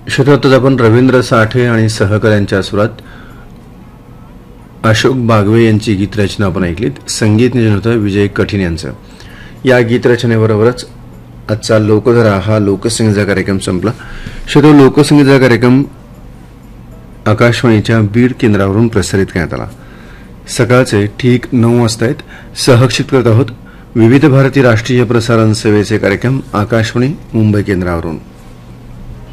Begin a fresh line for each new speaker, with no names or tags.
श्रोत्यात आपण रवींद्र साठे आणि सहकाऱ्यांच्या सुरात अशोक बागवे यांची गीतरचना आपण ऐकलीत. संगीत नियोजन होतं विजय कठीण यांचं. या गीतरचनेबरोबरच आजचा लोकधारा हा लोकसंगीताचा कार्यक्रम संपला. श्रोतो, लोकसंगीताचा कार्यक्रम आकाशवाणीच्या बीड केंद्रावरून प्रसारित करण्यात आला. सकाळचे ठीक 9 वाजता आहेत. सहक्षित करत आहोत विविध भारती राष्ट्रीय प्रसारण सेवेचे कार्यक्रम आकाशवाणी मुंबई केंद्रावरून.